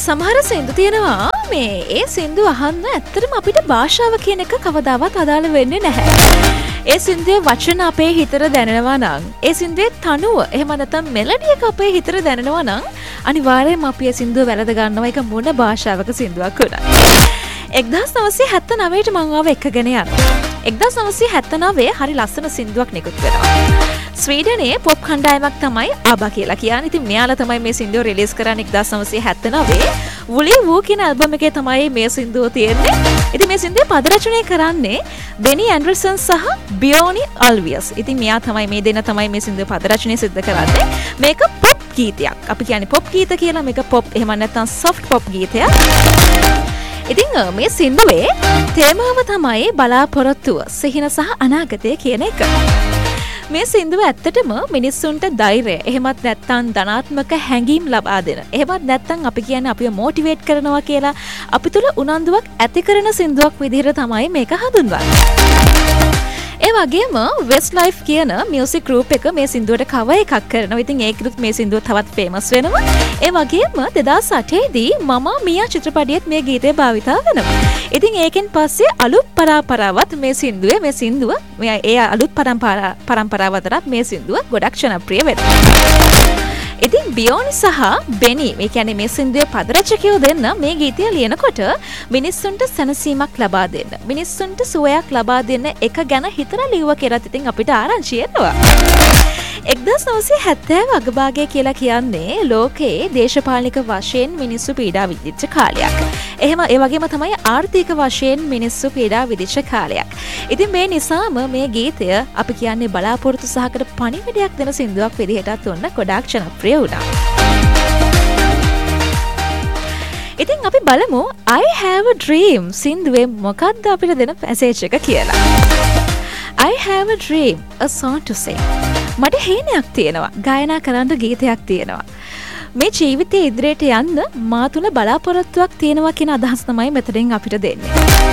සමහර සින්දු තියෙනවා මේ ඒ සින්දු අහන්න ඇත්තටම අපිට භාෂාව කියන එක කවදාවත් අදාළ වෙන්නේ නැහැ. ඒ සින්දුවේ වචන අපේ හිතට දැනෙනවා නම්, ඒ සින්දුවේ තනුව එහෙම නැත්නම් මෙලඩි එක අපේ හිතට දැනෙනවා නම් අනිවාර්යයෙන්ම අපි ඒ සින්දුව වැළඳ ගන්නවා. ඒක මොන භාෂාවක සින්දුවක් වුණත්. 1979ට මම ආව එකගෙන යනවා. 1979 හරි ලස්සන සින්දුවක් නිකුත් වෙනවා. ස්වීඩනයේ පොප් කණ්ඩායමක් තමයි ABBA කියලා කියන්නේ. ඉතින් මෙයාලා තමයි මේ සින්දුව රිලීස් කරන්නේ 1979. වුලි වූ කියන ඇල්බම් එකේ තමයි මේ සින්දුව තියෙන්නේ. ඉතින් මේ සින්දුවේ පද රචනය කරන්නේ බෙනි ඇන්ඩර්සන් සහ බියෝනි අල්වියස්. ඉතින් මෙයා තමයි මේ දෙන්න තමයි මේ සින්දුවේ පද රචනය සිද්ධ කරන්නේ. මේක පොප් ගීතයක්. අපි කියන්නේ පොප් ගීත කියලා. මේක පොප් එහෙම නැත්නම් සොෆ්ට් පොප් ගීතයක්. ඉතින් මේ සින්දුවේ තේමාව තමයි බලාපොරොත්තුව, සිහින සහ අනාගතය කියන එක. මේ සින්දුව ඇත්තටම මිනිස්සුන්ට ධෛර්යය, එහෙමත් නැත්නම් ධනාත්මක හැඟීම් ලබා දෙන, එහෙමත් නැත්නම් අපි කියන්නේ අපිව මොටිවේට් කරනවා කියලා අපි තුල උනන්දුවක් ඇති කරන සින්දුවක් විදිහට තමයි මේක හඳුන්වන්නේ. ඒ වගේම Westlife කියන මියුසික් ගෲප් එක මේ සින්දුවට කවර් එකක් කරනවා. ඉතින් ඒකෙත් මේ සින්දුව තවත් ෆේමස් වෙනවා. ඒ වගේම 2008 දී මම මියා චිත්‍රපටයේත් මේ ගීතය භාවිතා වෙනවා. ඉතින් ඒකෙන් පස්සේ අලුත් පරම්පරාවත් මේ සින්දුව ඒ අලුත් පරම්පරාවතරත් මේ සින්දුව ගොඩක් ජනප්‍රිය වෙනවා. ඉතින් බියෝනි සහ බෙනි මේ කියන්නේ මේ සින්දුවේ පද රචකයෝ දෙන්න මේ ගීතය ලියනකොට මිනිස්සුන්ට සැනසීමක් ලබා දෙන්න, මිනිස්සුන්ට සුවයක් ලබා දෙන්න එක ගැන හිතලා ලියුවා කියලා ඉතින් අපිට ආරංචි එනවා. 1970 අගභාගය කියලා කියන්නේ ලෝකයේ දේශපාලනික වශයෙන් මිනිස්සු පීඩා විඳිච්ච කාලයක්. එහෙම ඒ වගේම තමයි ආර්ථික වශයෙන් මිනිස්සු පීඩා විඳිච්ච කාලයක්. ඉතින් මේ නිසාම මේ ගීතය අපි කියන්නේ බලාපොරොත්තු සහගත පණිවිඩයක් දෙන සින්දුවක් විදිහටත් උන්න ගොඩාක් ජනප්‍රිය වුණා. ඉතින් අපි බලමු I have a dream සින්දුවේ මොකක්ද අපිට දෙන මැසේජ් එක කියලා. I have a dream, a song to sing. මට හේනයක් තියෙනවා, ගායනා කරන්න ගීතයක් තියෙනවා. මේ ජීවිතයේ ඉදිරියට යන්න මා තුල බලාපොරොත්තුවක් තියෙනවා කියන අදහස තමයි මෙතනින් අපිට දෙන්නේ.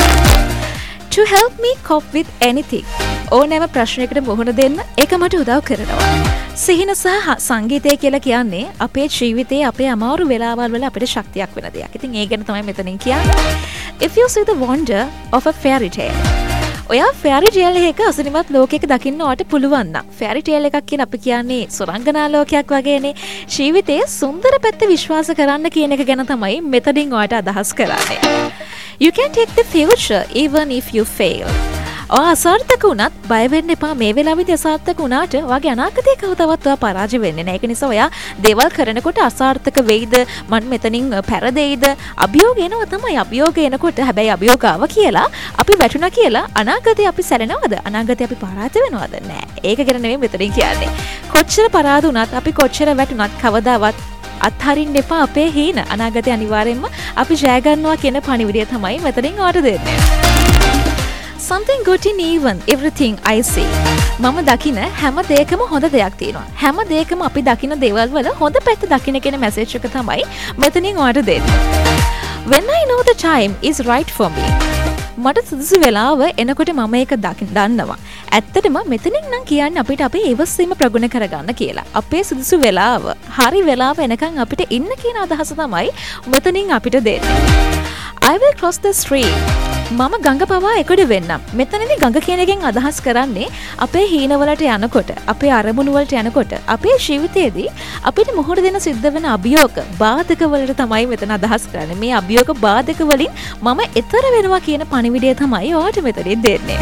To help me cope with anything. ඕනෑම ප්‍රශ්නයකට මුහුණ දෙන්න ඒක මට උදව් කරනවා. සිහින සහ සංගීතය කියලා කියන්නේ අපේ ජීවිතයේ අපේ අමාරු වෙලාවල් වල අපිට ශක්තියක් වෙන දෙයක්. ඉතින් ඒ ගැන තමයි මෙතනින් කියන්නේ. If you see the wonder of a fairy tale. ඔයා ෆෙරි ටේල් එක අසනිමත් ලෝකයක දකින්න ඔයාට පුළුවන් නම් ෆෙරි ටේල් එකක් කියන අපි කියන්නේ සුරංගනා ලෝකයක් වගේනේ. ජීවිතයේ සුන්දර පැත්ත විශ්වාස කරන්න කියන එක ගැන තමයි මෙතනින් ඔයාට අදහස් කරන්නේ. You can take the future even if you fail. ඔයා අසාර්ථක වුණත් බය වෙන්න එපා. මේ වෙලාවේදී අසාර්ථක වුණාට ඔයාගේ අනාගතේ කවදාවත් ඔයා පරාජය වෙන්නේ නැහැ. ඒක නිසා ඔයා දේවල් කරනකොට අසාර්ථක වෙයිද, මම මෙතනින් පෙරදෙයිද, අභියෝග එනවා තමයි. අභියෝග එනකොට හැබැයි අභියෝග ආව කියලා අපි වැටුණා කියලා අනාගතේ අපි සැලෙනවද? අනාගතේ අපි පරාජය වෙනවද? නැහැ. ඒක ගැන නෙමෙයි මෙතනින් කියන්නේ. කොච්චර පරාද වුණත් අපි කොච්චර වැටුණත් කවදාවත් අත්හරින්න එපා අපේ හීන. අනාගතේ අනිවාර්යෙන්ම අපි ජය ගන්නවා කියන පණිවිඩය තමයි මෙතනින් ඔයාට දෙන්නේ. Something good in even everything I see. මම දකින හැම දෙයකම හොඳ දෙයක් තියෙනවා. හැම දෙයකම අපි දකින දේවල් වල හොඳ පැත්ත දකින්න කියන මැසේජ් එක තමයි මෙතනින් ඔයාට දෙන්නේ. When I know the time is right for me. මට සුදුසු වෙලාව එනකොට මම ඒක දන්නවා. ඇත්තටම මෙතනින් නම් කියන්නේ අපිට අපේ ඉවසීම ප්‍රගුණ කරගන්න කියලා. අපේ සුදුසු වෙලාව, හරි වෙලාව එනකන් අපිට ඉන්න කියන අදහස තමයි මෙතනින් අපිට දෙන්නේ. I will cross the stream. මම ගඟ පවා එකට වෙන්නම්. මෙතනදී ගඟ කියන එකෙන් අදහස් කරන්නේ අපේ හීනවලට යනකොට, අපේ අරමුණු වලට යනකොට, අපේ ජීවිතයේදී අපිට මුහුණ දෙන සිද්ධ වෙන අභියෝග, බාධක වලට තමයි මෙතන අදහස් කරන්නේ. මේ අභියෝග බාධක වලින් මම එතර වෙනවා කියන පණිවිඩය තමයි ඔයාට මෙතනින් දෙන්නේ.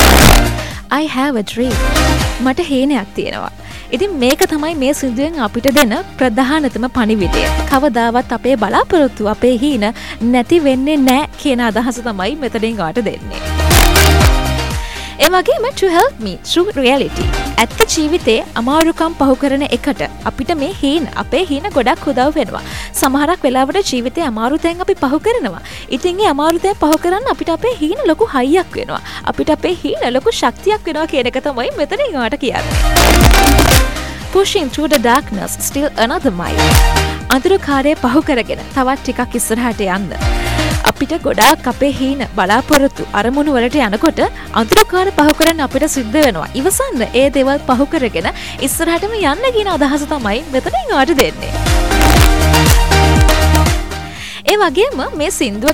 I have a dream. මට හේනයක් තියෙනවා. ඉතින් මේක තමයි මේ සින්දුවෙන් අපිට දෙන ප්‍රධානතම පණිවිඩය. කවදාවත් අපේ බලාපොරොත්තු, අපේ හීන නැති වෙන්නේ නැහැ කියන අදහස තමයි මෙතනින් ඔයාට දෙන්නේ. ඒ වගේම to help me through reality. ඇත්ත ජීවිතේ අමාරුකම් පහු කරන එකට අපිට මේ හීන, අපේ හීන ගොඩක් උදව් වෙනවා. සමහරක් වෙලාවට ජීවිතේ අමාරු තැන් අපි පහු කරනවා. ඉතින් ඒ අමාරු තැන් පහු කරන්න අපිට අපේ හීන ලොකු හයියක් වෙනවා. අපිට අපේ හීන ලොකු ශක්තියක් වෙනවා කියන එක තමයි මෙතනින් ඔයාට කියන්නේ. Pushing through the darkness still another mile. අඳුරුකාරය පහු කරගෙන තවත් ටිකක් ඉස්සරහට යන්න. අපිට ගොඩාක් අපේ හීන, බලාපොරොත්තු, අරමුණු වලට යනකොට අඳුරුකාර පහු කරන්න අපිට සිද්ධ වෙනවා. ඉවසන්න ඒ දේවල් පහු කරගෙන ඉස්සරහටම යන්න කියන අදහස තමයි මෙතනින් ඔයාට දෙන්නේ. ඒ වගේම මේ සින්දුව